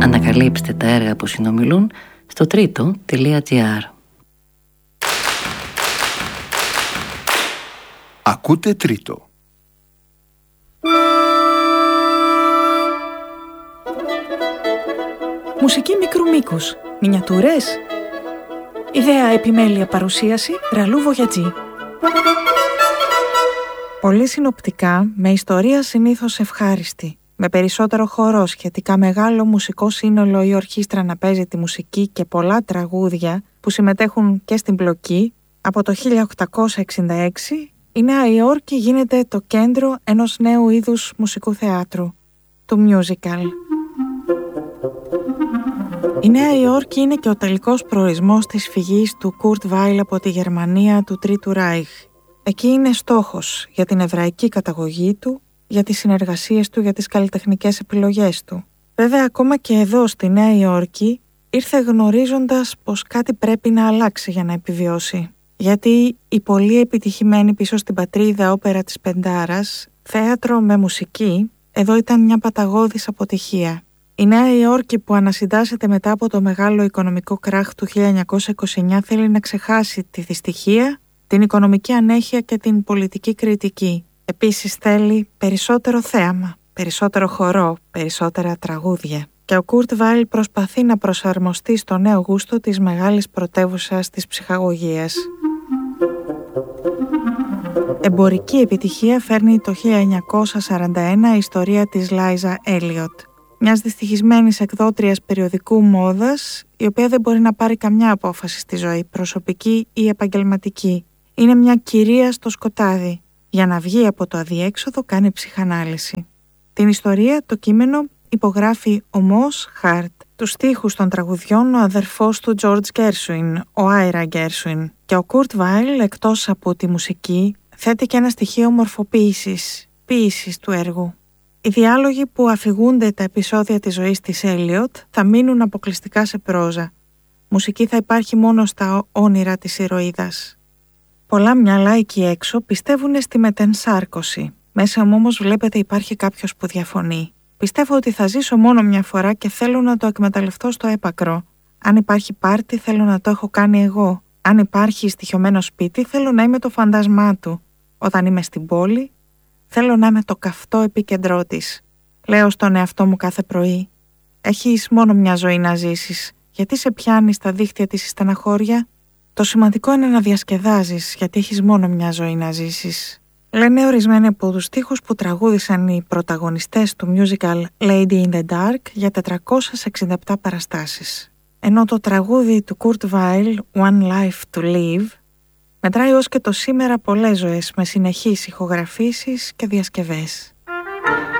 Ανακαλύψτε τα έργα που συνομιλούν στο τρίτο.gr. Ακούτε Τρίτο. Μουσική μικρού μήκους. Μινιατούρες. Ιδέα, επιμέλεια, παρουσίαση Ραλού Βογιατζή. Πολύ συνοπτικά, με ιστορία συνήθως ευχάριστη, με περισσότερο χορό, σχετικά μεγάλο μουσικό σύνολο ή ορχήστρα να παίζει τη μουσική και πολλά τραγούδια που συμμετέχουν και στην πλοκή, από το 1866 η Νέα Υόρκη γίνεται το κέντρο ενός νέου είδους μουσικού θεάτρου, του musical. Η Νέα Υόρκη είναι και ο τελικός προορισμός της φυγής του Κουρτ Βάιλ από τη Γερμανία του Τρίτου Ράιχ. Εκεί είναι στόχος για την εβραϊκή καταγωγή του, για τις συνεργασίες του, για τις καλλιτεχνικές επιλογές του. Βέβαια, ακόμα και εδώ στη Νέα Υόρκη ήρθε γνωρίζοντας πως κάτι πρέπει να αλλάξει για να επιβιώσει. Γιατί η πολύ επιτυχημένη πίσω στην πατρίδα όπερα της Πεντάρας, θέατρο με μουσική, εδώ ήταν μια παταγώδης αποτυχία. Η Νέα Υόρκη που ανασυντάσσεται μετά από το μεγάλο οικονομικό κράχ του 1929 θέλει να ξεχάσει τη δυστυχία, την οικονομική ανέχεια και την πολιτική κριτική. Επίσης θέλει περισσότερο θέαμα, περισσότερο χορό, περισσότερα τραγούδια. Και ο Κουρτ Βάιλ προσπαθεί να προσαρμοστεί στο νέο γούστο της μεγάλης πρωτεύουσας της ψυχαγωγίας. Εμπορική επιτυχία φέρνει το 1941 η ιστορία της Λάιζα Έλιοτ, μιας δυστυχισμένης εκδότριας περιοδικού μόδας, η οποία δεν μπορεί να πάρει καμιά απόφαση στη ζωή, προσωπική ή επαγγελματική. Είναι μια κυρία στο σκοτάδι. Για να βγει από το αδιέξοδο κάνει ψυχανάλυση. Την ιστορία, το κείμενο, υπογράφει ο Μος Χάρτ. Τους στίχους των τραγουδιών ο αδερφός του Τζόρτζ Γκέρσουιν, ο Άιρα Γκέρσουιν. Και ο Κουρτ Βάιλ, εκτός από τη μουσική, θέτει και ένα στοιχείο μορφοποίησης, ποίησης του έργου. Οι διάλογοι που αφηγούνται τα επεισόδια της ζωής της Έλιοτ θα μείνουν αποκλειστικά σε πρόζα. Μουσική θα υπάρχει μόνο στα όνειρα της ηρωίδας. Πολλά μυαλά εκεί έξω πιστεύουν στη μετενσάρκωση. Μέσα μου όμως βλέπετε υπάρχει κάποιος που διαφωνεί. Πιστεύω ότι θα ζήσω μόνο μια φορά και θέλω να το εκμεταλλευτώ στο έπακρο. Αν υπάρχει πάρτι θέλω να το έχω κάνει εγώ. Αν υπάρχει στοιχειωμένο σπίτι θέλω να είμαι το φαντασμά του. Όταν είμαι στην πόλη θέλω να είμαι το καυτό επίκεντρό της. Λέω στον εαυτό μου κάθε πρωί: έχεις μόνο μια ζωή να ζήσεις. Γιατί σε πιάνει στα δίχτυα της η στεναχώρια? Το σημαντικό είναι να διασκεδάζεις, γιατί έχεις μόνο μια ζωή να ζήσεις. Λένε ορισμένοι από τους στίχους που τραγούδησαν οι πρωταγωνιστές του musical Lady in the Dark για 467 παραστάσεις. Ενώ το τραγούδι του Kurt Weill, One Life to Live, μετράει ως και το σήμερα πολλές ζωές με συνεχείς ηχογραφήσεις και διασκευές.